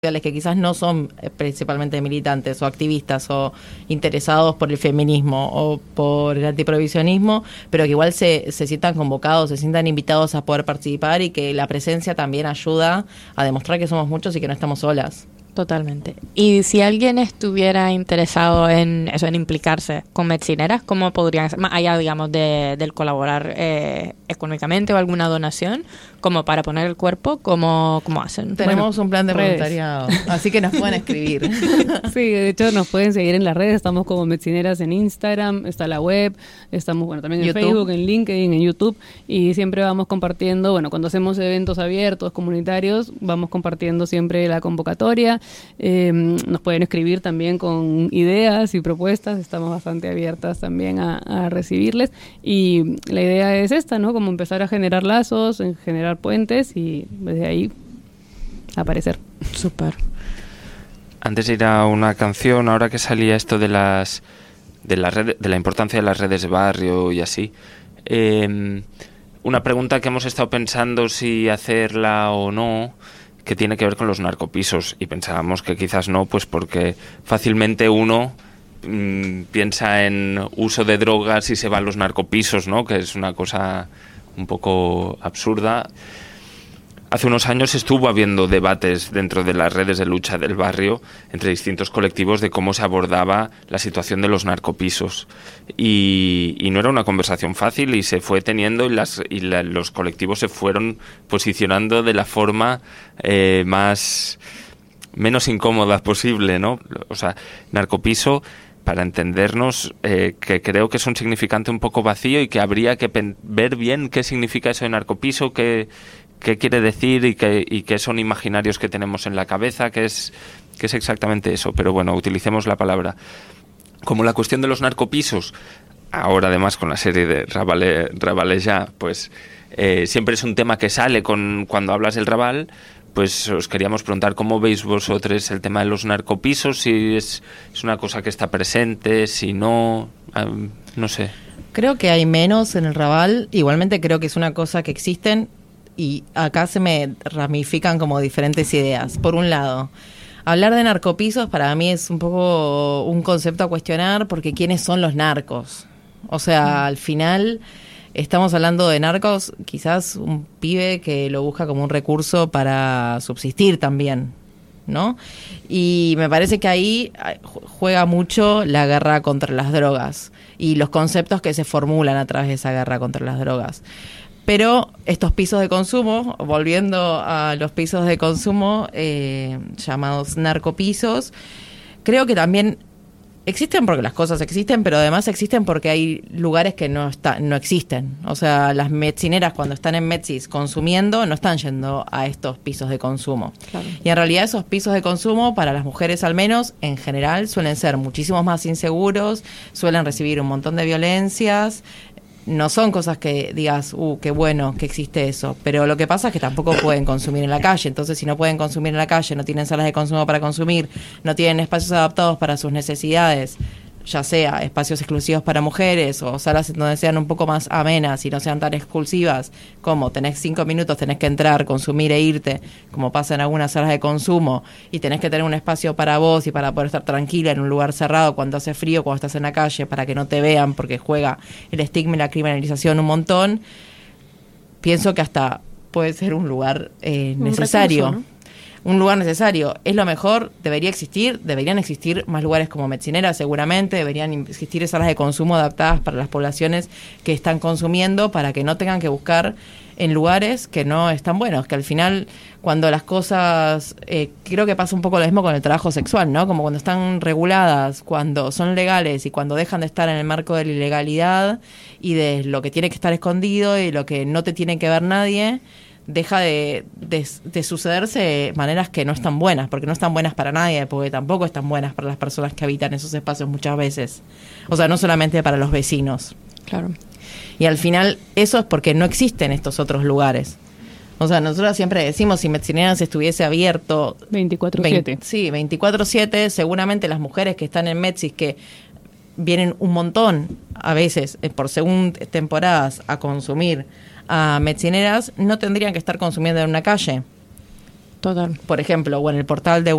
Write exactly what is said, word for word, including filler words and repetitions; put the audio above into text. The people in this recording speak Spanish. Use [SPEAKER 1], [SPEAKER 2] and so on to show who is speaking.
[SPEAKER 1] que quizás no son principalmente militantes o activistas o interesados por el feminismo o por el antiprohibicionismo, pero que igual se, se sientan convocados, se sientan invitados a poder participar y que la presencia también ayuda a demostrar que somos muchos y que no estamos solas.
[SPEAKER 2] Totalmente. Y si alguien estuviera interesado en eso, en implicarse con medicineras, ¿cómo podrían hacer? Más allá, digamos, de, del colaborar eh, económicamente o alguna donación, como para poner el cuerpo, ¿cómo, cómo hacen?
[SPEAKER 1] Tenemos bueno, un plan de
[SPEAKER 3] redes.
[SPEAKER 1] voluntariado, así que nos pueden escribir.
[SPEAKER 3] Sí, de hecho nos pueden seguir en las redes, estamos como Medicineras en Instagram, está la web, estamos bueno también en YouTube. Facebook, en LinkedIn, en YouTube, y siempre vamos compartiendo, bueno, cuando hacemos eventos abiertos, comunitarios, vamos compartiendo siempre la convocatoria. Eh, nos pueden escribir también con ideas y propuestas, estamos bastante abiertas también a, a recibirles, y la idea es esta, ¿no? Como empezar a generar lazos, en generar puentes y desde ahí aparecer.
[SPEAKER 2] Súper.
[SPEAKER 4] Antes de ir a una canción, ahora que salía esto de las de la red, de la importancia de las redes de barrio y así, eh, una pregunta que hemos estado pensando si hacerla o no, que tiene que ver con los narcopisos, y pensábamos que quizás no, pues porque fácilmente uno mmm, piensa en uso de drogas y se va a los narcopisos, ¿no? Que es una cosa un poco absurda. Hace unos años estuvo habiendo debates dentro de las redes de lucha del barrio entre distintos colectivos de cómo se abordaba la situación de los narcopisos. Y, y no era una conversación fácil, y se fue teniendo, y, las, y la, los colectivos se fueron posicionando de la forma eh, más menos incómoda posible, ¿no? O sea, narcopiso, para entendernos, eh, que creo que es un significante un poco vacío y que habría que pen- ver bien qué significa eso de narcopiso, qué, qué quiere decir y qué, y qué son imaginarios que tenemos en la cabeza, qué es, qué es exactamente eso. Pero bueno, utilicemos la palabra. Como la cuestión de los narcopisos, ahora además con la serie de Rabale, Rabaleja, pues eh, siempre es un tema que sale con cuando hablas del Raval. Pues os queríamos preguntar cómo veis vosotros el tema de los narcopisos, si es, es una cosa que está presente, si no, um, no sé.
[SPEAKER 1] Creo que hay menos en el Raval, igualmente creo que es una cosa que existen, y acá se me ramifican como diferentes ideas. Por un lado, hablar de narcopisos para mí es un poco un concepto a cuestionar, porque ¿quiénes son los narcos? O sea, mm. al final estamos hablando de narcos, quizás un pibe que lo busca como un recurso para subsistir también, ¿no? Y me parece que ahí juega mucho la guerra contra las drogas y los conceptos que se formulan a través de esa guerra contra las drogas. Pero estos pisos de consumo, volviendo a los pisos de consumo eh, llamados narcopisos, creo que también existen porque las cosas existen, pero además existen porque hay lugares que no está, no existen. O sea, las medicineras cuando están en Metsis consumiendo no están yendo a estos pisos de consumo. Claro. Y en realidad esos pisos de consumo, para las mujeres al menos, en general suelen ser muchísimos más inseguros, suelen recibir un montón de violencias. No son cosas que digas, uh, qué bueno que existe eso, pero lo que pasa es que tampoco pueden consumir en la calle. Entonces, si no pueden consumir en la calle, no tienen salas de consumo para consumir, no tienen espacios adaptados para sus necesidades, ya sea espacios exclusivos para mujeres o salas donde sean un poco más amenas y no sean tan exclusivas, como tenés cinco minutos, tenés que entrar, consumir e irte, como pasa en algunas salas de consumo, y tenés que tener un espacio para vos y para poder estar tranquila en un lugar cerrado cuando hace frío, cuando estás en la calle, para que no te vean, porque juega el estigma y la criminalización un montón. Pienso que hasta puede ser un lugar eh, necesario, un recurso, ¿no? Un lugar necesario. Es lo mejor, debería existir, deberían existir más lugares como Medicineras seguramente, deberían existir salas de consumo adaptadas para las poblaciones que están consumiendo, para que no tengan que buscar en lugares que no están buenos, que al final cuando las cosas, eh, creo que pasa un poco lo mismo con el trabajo sexual, ¿no? Como cuando están reguladas, cuando son legales y cuando dejan de estar en el marco de la ilegalidad y de lo que tiene que estar escondido y lo que no te tiene que ver nadie, deja de, de, de sucederse de maneras que no están buenas, porque no están buenas para nadie, porque tampoco están buenas para las personas que habitan esos espacios muchas veces. O sea, no solamente para los vecinos.
[SPEAKER 2] Claro.
[SPEAKER 1] Y al final eso es porque no existen estos otros lugares. O sea, nosotros siempre decimos, si Medicineras estuviese abierto
[SPEAKER 3] veinticuatro siete.
[SPEAKER 1] Sí, veinticuatro siete, seguramente las mujeres que están en Metsis, que vienen un montón, a veces, por según temporadas, a consumir a Medicineras, no tendrían que estar consumiendo en una calle.
[SPEAKER 2] Total.
[SPEAKER 1] Por ejemplo, o en el portal de